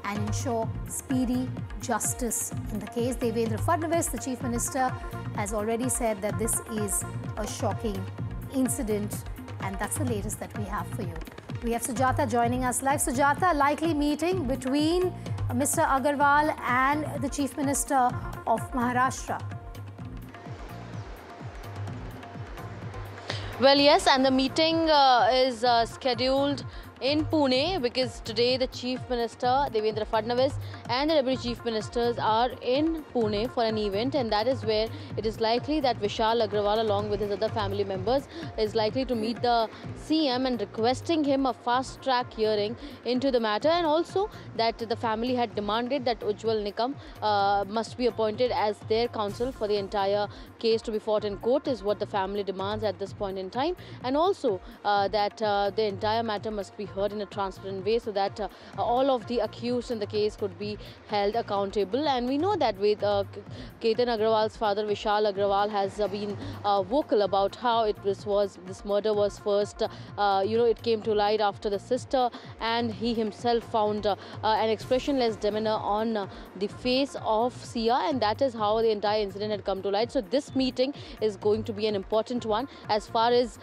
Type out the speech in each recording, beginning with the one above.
and ensure speedy justice in the case. Devendra Fadnavis, the Chief Minister, has already said that this is a shocking incident, and that's the latest that we have for you. We have Sujata joining us live. Sujata, likely meeting between Mr. Agarwal and the Chief Minister of Maharashtra. Well, yes, and the meeting is scheduled in Pune because today the Chief Minister Devendra Fadnavis and the Deputy Chief Ministers are in Pune for an event, and that is where it is likely that Vishal Agrawal along with his other family members is likely to meet the CM and requesting him a fast track hearing into the matter, and also that the family had demanded that Ujjwal Nikam must be appointed as their counsel for the entire case to be fought in court is what the family demands at this point in time, and also that the entire matter must be heard in a transparent way so that all of the accused in the case could be held accountable. And we know that with Ketan Agrawal's father Vishal Agrawal has been vocal about how this murder was first it came to light after the sister and he himself found an expressionless demeanor on the face of Sia, and that is how the entire incident had come to light. So this meeting is going to be an important one as far as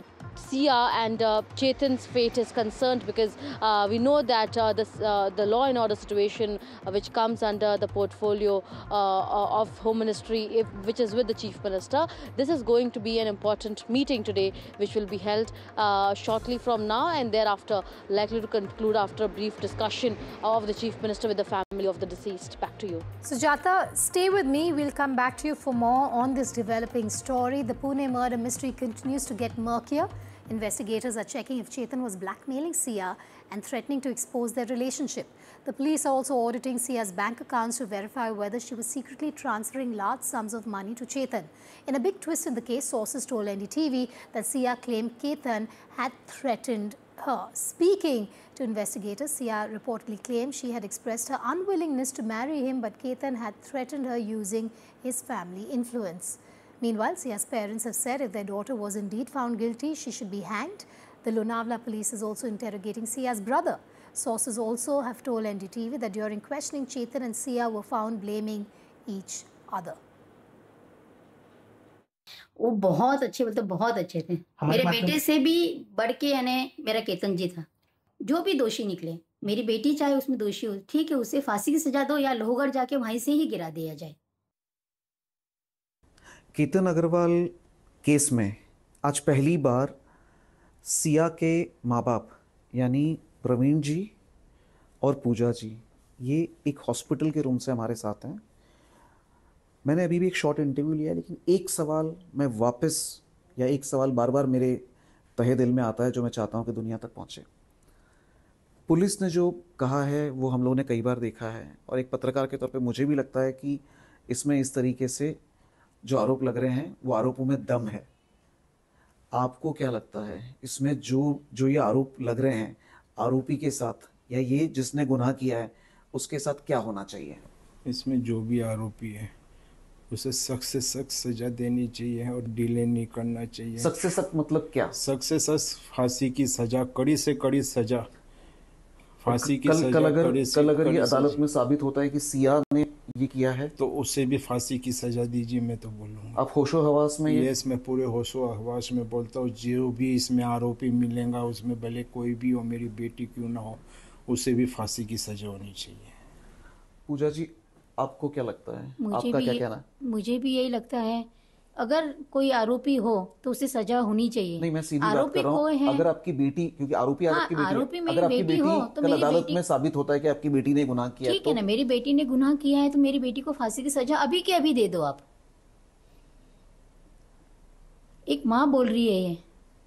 Sia and Chetan's fate is concerned, because we know that the law and order situation which comes under the portfolio of Home Ministry, which is with the Chief Minister, this is going to be an important meeting today which will be held shortly from now, and thereafter likely to conclude after a brief discussion of the Chief Minister with the family of the deceased. Back to you. Sujata, stay with me. We'll come back to you for more on this developing story. The Pune murder mystery continues to get murkier. Investigators are checking if Chetan was blackmailing Sia and threatening to expose their relationship. The police are also auditing Sia's bank accounts to verify whether she was secretly transferring large sums of money to Chetan. In a big twist in the case, sources told NDTV that Sia claimed Chetan had threatened her. Speaking to investigators, Sia reportedly claimed she had expressed her unwillingness to marry him, but Chetan had threatened her using his family influence. Meanwhile, Sia's parents have said if their daughter was indeed found guilty, she should be hanged. The Lonavala police is also interrogating Sia's brother. Sources also have told NDTV that during questioning, Chetan and Sia were found blaming each other. वो बहुत अच्छे, मतलब बहुत अच्छे थे। मेरे बेटे से भी बढ़ के यानी मेरा केतन जी था। जो भी दोषी निकले, मेरी बेटी चाहे उसमें दोषी हो, ठीक है, उसे फांसी की सजा दो या लोहगढ़ जाके वहीं से ही गिरा दिया जाए। केतन अग्रवाल केस में आज पहली बार सिया के माँ बाप यानी प्रवीण जी और पूजा जी ये एक हॉस्पिटल के रूम से हमारे साथ हैं। मैंने अभी भी एक शॉर्ट इंटरव्यू लिया है, लेकिन एक सवाल मैं वापस या एक सवाल बार बार मेरे तहे दिल में आता है जो मैं चाहता हूँ कि दुनिया तक पहुँचे। पुलिस ने जो कहा है वो हम लोगों ने कई बार देखा है, और एक पत्रकार के तौर पे मुझे भी लगता है कि इसमें इस तरीके से जो आरोप लग रहे हैं वो आरोपों में दम है। आपको क्या लगता है इसमें जो ये आरोप लग रहे हैं आरोपी के साथ या ये जिसने गुनाह किया है उसके साथ क्या होना चाहिए? इसमें जो भी आरोपी है उसे सख्त से सख्त सजा देनी चाहिए और डिले नहीं करना चाहिए। सख्त से सख्त मतलब क्या? सख्त से सख्त फांसी की सजा, कड़ी से कड़ी सजा, फांसी की सजा। कल अगर ये अदालत में साबित होता है कि सिया ने ये किया है तो उसे भी फांसी की सजा दीजिए, मैं तो बोलूँगा। आप होशो हवास में? यस, मैं पूरे होशो हवास में बोलता हूँ। जो भी इसमें आरोपी मिलेगा उसमें भले कोई भी हो, मेरी बेटी क्यों ना हो, उसे भी फांसी की सजा होनी चाहिए। पूजा जी, आपको क्या लगता है? आपका क्या कहना है? मुझे भी यही लगता है, अगर कोई आरोपी हो तो उसे सजा होनी चाहिए। नहीं, मैं सीधी बात कर रहा हूँ। अगर आपकी बेटी, क्योंकि आरोपी आपकी बेटी, अगर आपकी बेटी कल अदालत में साबित होता है कि आपकी बेटी ने गुनाह किया, ठीक है ना, मेरी बेटी ने गुनाह किया है तो मेरी बेटी को फांसी की सजा अभी के अभी दे दो। आप एक माँ बोल रही है ये।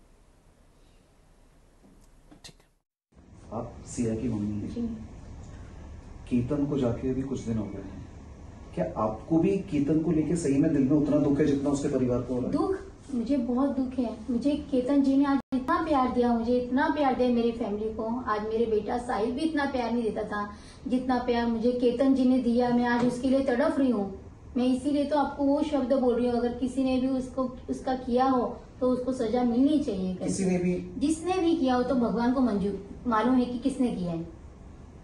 ठीक है, आप सिया की मम्मी हैं। केतन को जाके अभी कुछ दिन हो गए हैं, क्या आपको भी केतन को लेके सही में दिल में उतना दुख है जितना उसके परिवार को हो रहा है? दुख, मुझे बहुत दुख है। मुझे केतन जी ने आज इतना प्यार दिया, मुझे इतना प्यार दिया मेरी फैमिली को। आज मेरे बेटा साहिल भी इतना प्यार नहीं देता था जितना प्यार मुझे केतन जी ने दिया। मैं आज उसके लिए तड़प रही हूँ। मैं इसीलिए तो आपको वो शब्द बोल रही हूँ, अगर किसी ने भी उसका किया हो तो उसको सजा मिलनी चाहिए। किसी ने भी, जिसने भी किया हो तो भगवान को मंजूर मालूम है कि किसने किया है।